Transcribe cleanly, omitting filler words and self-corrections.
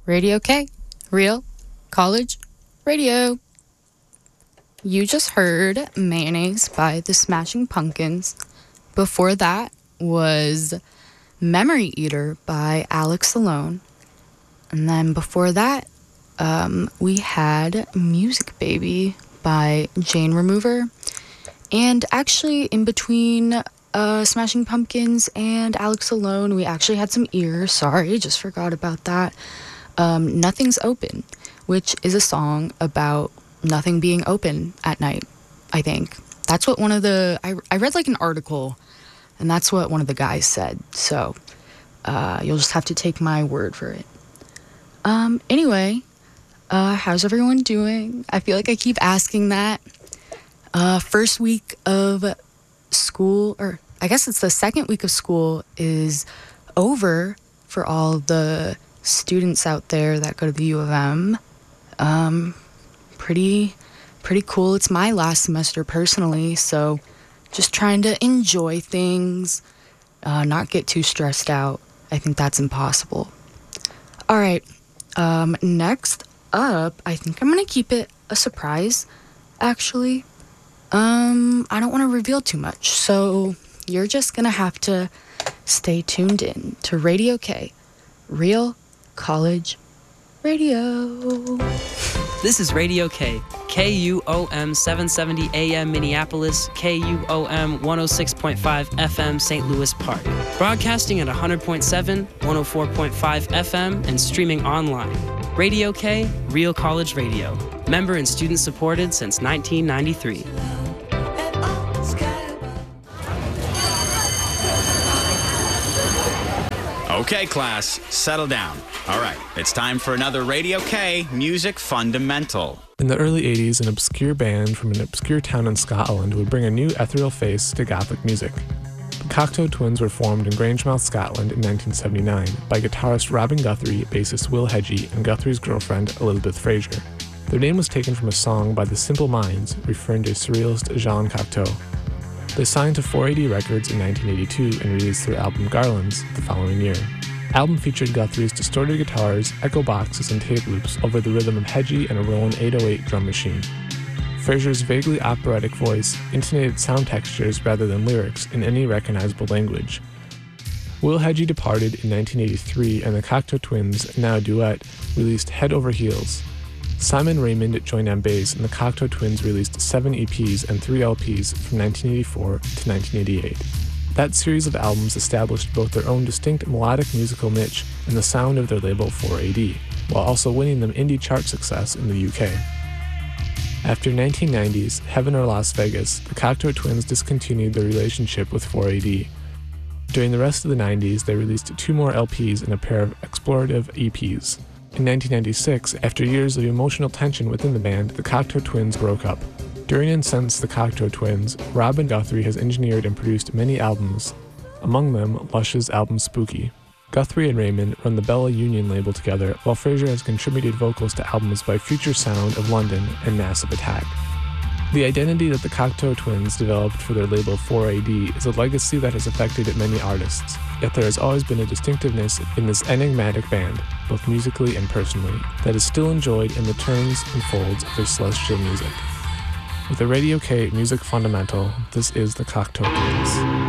Radio K, Real College Radio. You just heard Mayonnaise by the Smashing Pumpkins. Before that was Memory Eater by Alex Alone. And then before that, we had Music Baby by Jane Remover. And actually, in between Smashing Pumpkins and Alex Alone, we actually had some ears. Sorry, just forgot about that. Nothing's Open, which is a song about nothing being open at night, I think. That's what one of the... I read like an article, and that's what one of the guys said. So you'll just have to take my word for it. Anyway, how's everyone doing? I feel like I keep asking that. First week of school, or I guess it's the second week of school, is over for all the students out there that go to the U of M. Pretty cool. It's my last semester personally, so just trying to enjoy things, not get too stressed out. I think that's impossible. All right, next up, I think I'm gonna keep it a surprise, actually. I don't want to reveal too much, so you're just gonna have to stay tuned in to Radio K, Real College Radio. This is Radio K, KUOM 770 AM Minneapolis, KUOM 106.5 FM St. Louis Park. Broadcasting at 100.7, 104.5 FM, and streaming online. Radio K, Real College Radio. Member and student supported since 1993. Okay, class, settle down. All right, it's time for another Radio K Music Fundamental. In the early 80s, an obscure band from an obscure town in Scotland would bring a new ethereal face to Gothic music. The Cocteau Twins were formed in Grangemouth, Scotland in 1979 by guitarist Robin Guthrie, bassist Will Hedgie, and Guthrie's girlfriend Elizabeth Fraser. Their name was taken from a song by the Simple Minds, referring to surrealist Jean Cocteau. They signed to 4AD Records in 1982 and released their album Garlands the following year. The album featured Guthrie's distorted guitars, echo boxes, and tape loops over the rhythm of Hedgie and a Roland 808 drum machine. Fraser's vaguely operatic voice intonated sound textures rather than lyrics in any recognizable language. Will Hedgie departed in 1983, and the Cocteau Twins, now a duet, released Head Over Heels. Simon Raymond joined on bass, and the Cocteau Twins released 7 EPs and 3 LPs from 1984 to 1988. That series of albums established both their own distinct melodic musical niche and the sound of their label 4AD, while also winning them indie chart success in the UK. After 1990's Heaven or Las Vegas, the Cocteau Twins discontinued their relationship with 4AD. During the rest of the 90s, they released 2 more LPs and a pair of explorative EPs. In 1996, after years of emotional tension within the band, the Cocteau Twins broke up. During and since the Cocteau Twins, Robin Guthrie has engineered and produced many albums, among them Lush's album Spooky. Guthrie and Raymond run the Bella Union label together, while Fraser has contributed vocals to albums by Future Sound of London and Massive Attack. The identity that the Cocteau Twins developed for their label 4AD is a legacy that has affected many artists, yet there has always been a distinctiveness in this enigmatic band, both musically and personally, that is still enjoyed in the turns and folds of their celestial music. With a Radio K Music Fundamental, this is the Cocteau Twins.